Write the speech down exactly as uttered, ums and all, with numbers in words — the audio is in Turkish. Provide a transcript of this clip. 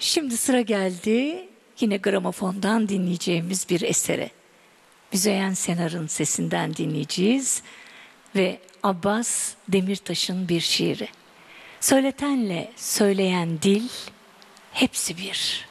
Şimdi sıra geldi yine gramofondan dinleyeceğimiz bir esere. Müzeyyen Senar'ın sesinden dinleyeceğiz ve Abbas Demirtaş'ın bir şiiri. Söyletenle söyleyen dil hepsi bir.